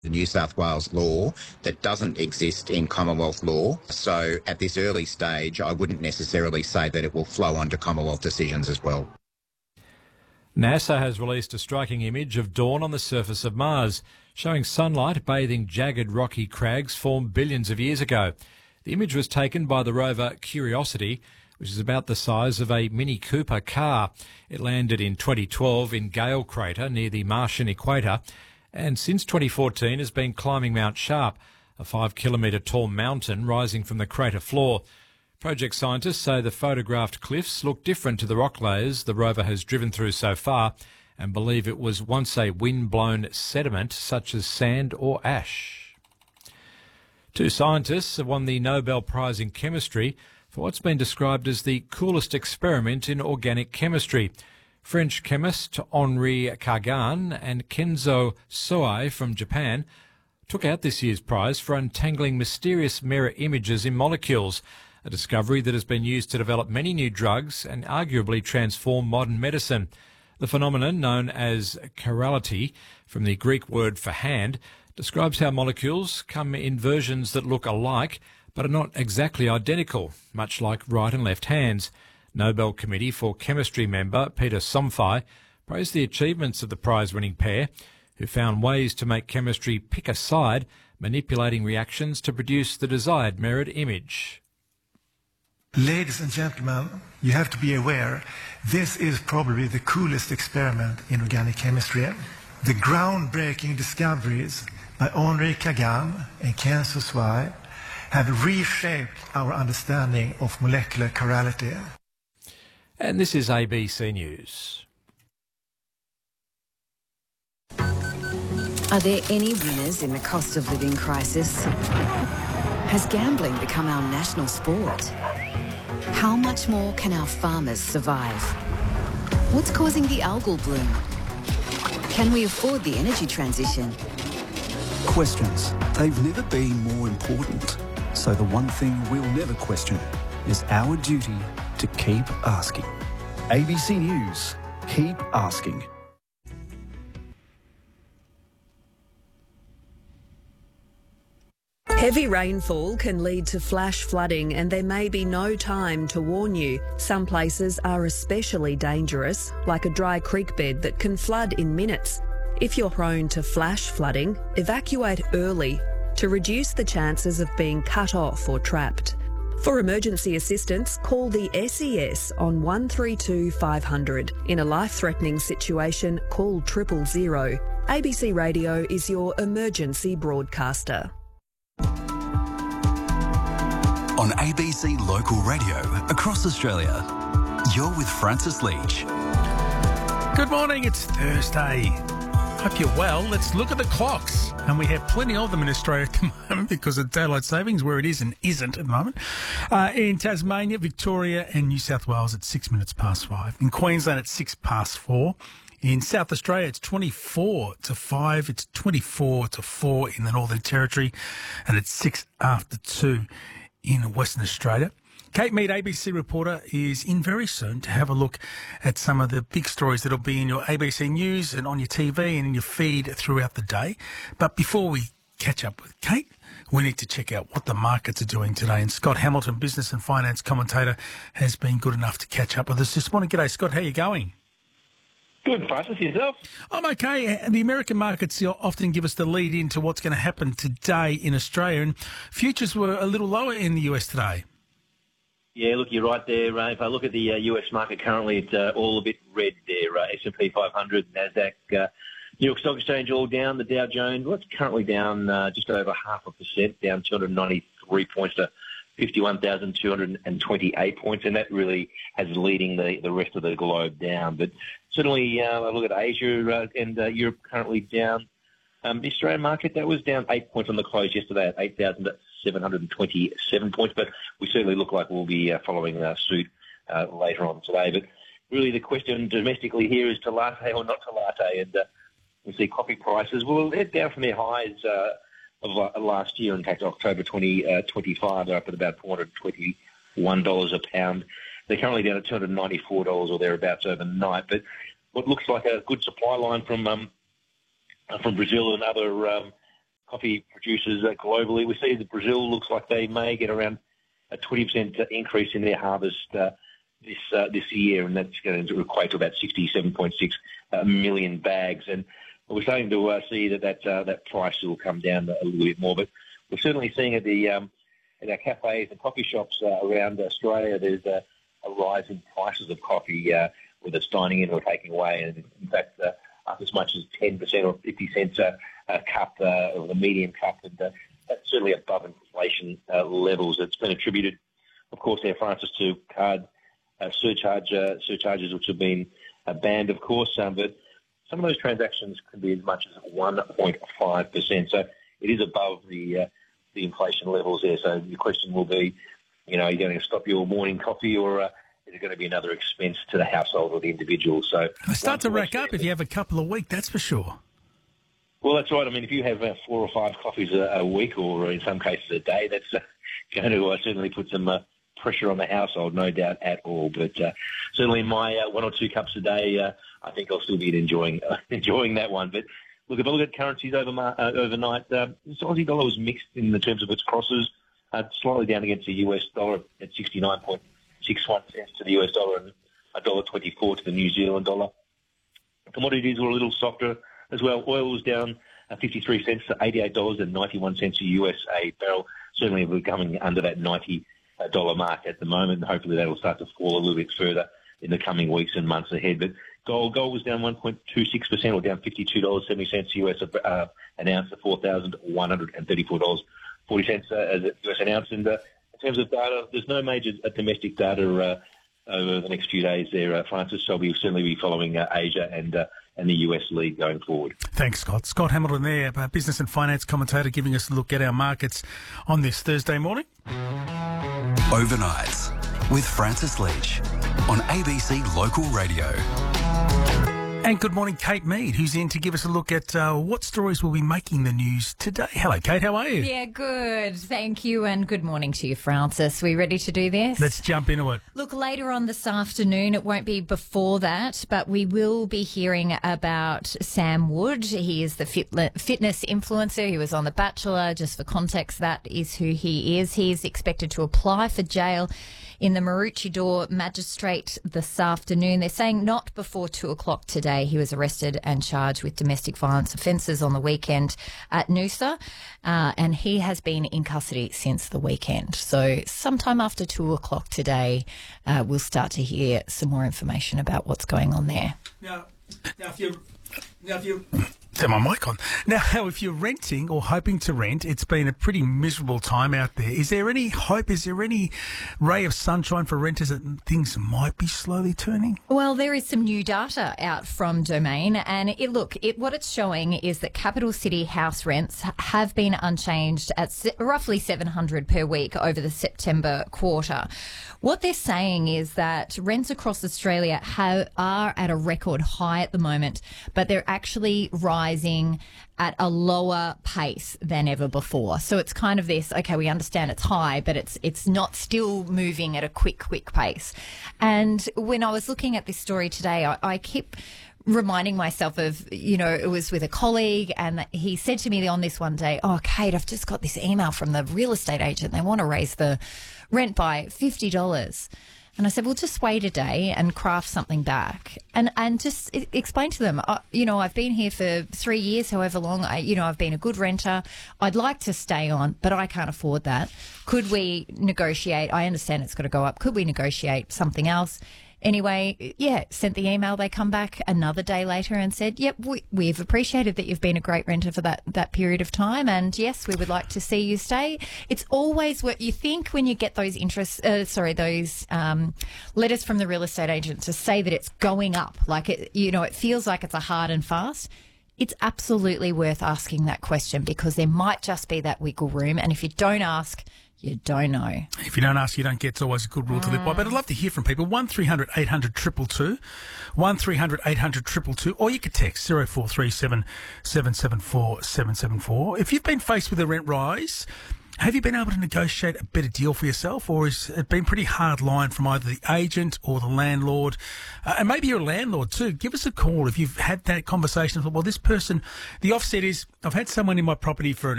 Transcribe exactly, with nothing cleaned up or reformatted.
the New South Wales law that doesn't exist in Commonwealth law. So at this early stage, I wouldn't necessarily say that it will flow onto Commonwealth decisions as well. NASA has released a striking image of dawn on the surface of Mars, showing sunlight bathing jagged rocky crags formed billions of years ago. The image was taken by the rover Curiosity, which is about the size of a Mini Cooper car. It landed in twenty twelve in Gale Crater near the Martian equator, and since twenty fourteen has been climbing Mount Sharp, a five kilometre tall mountain rising from the crater floor. Project scientists say the photographed cliffs look different to the rock layers the rover has driven through so far and believe it was once a wind-blown sediment such as sand or ash. Two scientists have won the Nobel Prize in Chemistry for what's been described as the coolest experiment in organic chemistry. French chemist Henri Kagan and Kenzo Soai from Japan took out this year's prize for untangling mysterious mirror images in molecules, a discovery that has been used to develop many new drugs and arguably transform modern medicine. The phenomenon, known as chirality, from the Greek word for hand, describes how molecules come in versions that look alike but are not exactly identical, much like right and left hands. Nobel Committee for Chemistry member Peter Somfy praised the achievements of the prize-winning pair, who found ways to make chemistry pick a side, manipulating reactions to produce the desired mirrored image. Ladies and gentlemen, you have to be aware, this is probably the coolest experiment in organic chemistry. The groundbreaking discoveries by Henri Kagan and Kenzo Soai have reshaped our understanding of molecular chirality. And this is A B C News. Are there any winners in the cost of living crisis? Has gambling become our national sport? How much more can our farmers survive? What's causing the algal bloom? Can we afford the energy transition? Questions. They've never been more important. So the one thing we'll never question is our duty to keep asking. A B C News. Keep asking. Heavy rainfall can lead to flash flooding and there may be no time to warn you. Some places are especially dangerous, like a dry creek bed that can flood in minutes. If you're prone to flash flooding, evacuate early to reduce the chances of being cut off or trapped. For emergency assistance, call the S E S on one three two five hundred. In a life-threatening situation, call triple zero. A B C Radio is your emergency broadcaster. On A B C Local Radio across Australia, you're with Francis Leach. Good morning, it's Thursday. Hope you're well. Let's look at the clocks. And we have plenty of them in Australia at the moment because of daylight savings, where it is and isn't at the moment. Uh, in Tasmania, Victoria and New South Wales at six minutes past five. In Queensland at six past four. In South Australia, it's twenty-four to five. It's twenty-four to four in the Northern Territory. And it's six after two in Western Australia. Kate Mead, A B C reporter, is in very soon to have a look at some of the big stories that'll be in your A B C News and on your T V and in your feed throughout the day. But before we catch up with Kate, we need to check out what the markets are doing today. And Scott Hamilton, business and finance commentator, has been good enough to catch up with us this morning. G'day, Scott. How are you going? Good, Francis. Yourself? I'm okay. The American markets often give us the lead into what's going to happen today in Australia, and futures were a little lower in the U S today. Yeah, look, you're right there. Uh, if I look at the uh, U S market currently, it's uh, all a bit red there. Uh, S and P five hundred, NASDAQ, uh, New York Stock Exchange all down. The Dow Jones, well, it's currently down uh, just over half a percent, down two hundred ninety-three points to fifty-one thousand two hundred twenty-eight points, and that really has leading the, the rest of the globe down. But certainly, uh, I look at Asia uh, and uh, Europe currently down. Um, the Australian market, that was down eight points on the close yesterday at eight thousand seven hundred twenty-seven points, but we certainly look like we'll be uh, following uh, suit uh, later on today. But really the question domestically here is to latte or not to latte, and uh, we see coffee prices, well, they're down from their highs uh, of uh, last year. In fact, October twenty twenty-five, they're up at about four hundred twenty-one dollars a pound. They're currently down at two hundred ninety-four dollars or thereabouts overnight. But what looks like a good supply line from um, from Brazil and other um, coffee producers uh, globally. We see that Brazil looks like they may get around a twenty percent increase in their harvest uh, this uh, this year, and that's going to equate to about sixty-seven point six uh, million bags. And we're starting to uh, see that that, uh, that price will come down a little bit more. But we're certainly seeing at the um, at our cafes and coffee shops uh, around Australia, there's a, a rise in prices of coffee, uh, whether it's dining in or taking away. And in fact, uh, up as much as ten percent or fifty cents a, a cup, uh, or the medium cup. And uh, that's certainly above inflation uh, levels. It's been attributed, of course, there, Francis, to card uh, surcharge uh, surcharges, which have been uh, banned, of course. Um, but some of those transactions can be as much as one point five percent. So it is above the uh, the inflation levels there. So the question will be, you know, are you going to stop your morning coffee, or uh, is it going to be another expense to the household or the individual? So they start to rack up if you have a couple a week, that's for sure. Well, that's right. I mean, if you have uh, four or five coffees a, a week, or in some cases a day, that's uh, going to uh, certainly put some uh, pressure on the household, no doubt at all. But uh, certainly my uh, one or two cups a day, uh, I think I'll still be enjoying uh, enjoying that one. But look, if I look at currencies over, uh, overnight, uh, the Aussie dollar was mixed in the terms of its crosses, uh, slightly down against the U S dollar at sixty-nine point six one cents to the U S dollar and one dollar twenty-four to the New Zealand dollar. Commodities were a little softer as well. Oil was down uh, fifty-three cents to eighty-eight dollars and ninety-one cents a U S a barrel. Certainly we're coming under that ninety dollars mark at the moment. Hopefully that will start to fall a little bit further in the coming weeks and months ahead. But gold, gold was down one point two six percent, or down fifty-two dollars and seventy cents U S uh, an ounce to four thousand one hundred thirty-four dollars and forty cents uh, as a U S an ounce. And uh, in terms of data, there's no major uh, domestic data uh, over the next few days there, uh, Francis. So we'll certainly be following uh, Asia and uh, and the U S lead going forward. Thanks, Scott. Scott Hamilton there, business and finance commentator, giving us a look at our markets on this Thursday morning. Overnights with Francis Leach on A B C Local Radio. And good morning, Kate Mead, who's in to give us a look at uh, what stories will be making the news today. Hello, Kate. How are you? Yeah, good. Thank you, and good morning to you, Francis. We ready to do this? Let's jump into it. Look, later on this afternoon, it won't be before that, but we will be hearing about Sam Wood. He is the fit- fitness influencer. He was on The Bachelor. Just for context, that is who he is. He is expected to apply for jail in the Maroochydore Magistrate this afternoon. They're saying not before two o'clock today. He was arrested and charged with domestic violence offences on the weekend at Noosa, uh, and he has been in custody since the weekend. So sometime after two o'clock today, uh, we'll start to hear some more information about what's going on there. Now, now if you, now if you. Turn my mic on. Now, if you're renting or hoping to rent, it's been a pretty miserable time out there. Is there any hope? Is there any ray of sunshine for renters that things might be slowly turning? Well, there is some new data out from Domain, and it, look, it, what it's showing is that capital city house rents have been unchanged at se- roughly seven hundred per week over the September quarter. What they're saying is that rents across Australia have, are at a record high at the moment, but they're actually rising at a lower pace than ever before. So it's kind of this, okay, we understand it's high, but it's it's not still moving at a quick, quick pace. And when I was looking at this story today, I, I keep reminding myself of, you know, it was with a colleague, and he said to me on this one day, oh, Kate, I've just got this email from the real estate agent. They want to raise the rent by fifty dollars. And I said, well, just wait a day and craft something back, and and just explain to them, uh, you know, I've been here for three years, however long, I, you know, I've been a good renter. I'd like to stay on, but I can't afford that. Could we negotiate? I understand it's got to go up. Could we negotiate something else? Anyway, yeah, sent the email. They come back another day later and said, yep, we, we've appreciated that you've been a great renter for that, that period of time. And yes, we would like to see you stay. It's always what you think when you get those interest, uh, sorry, those um, letters from the real estate agent to say that it's going up. Like, it, you know, it feels like it's a hard and fast. It's absolutely worth asking that question, because there might just be that wiggle room. And if you don't ask, you don't know. If you don't ask, you don't get. It's always a good rule mm. to live by. But I'd love to hear from people. one three hundred eight hundred two two two. one three hundred eight hundred two two two. Or you could text zero four three seven seven seven four seven seven four. If you've been faced with a rent rise, have you been able to negotiate a better deal for yourself, or has it been pretty hard line from either the agent or the landlord? Uh, and maybe you're a landlord too. Give us a call if you've had that conversation. Well, this person, the offset is, I've had someone in my property for an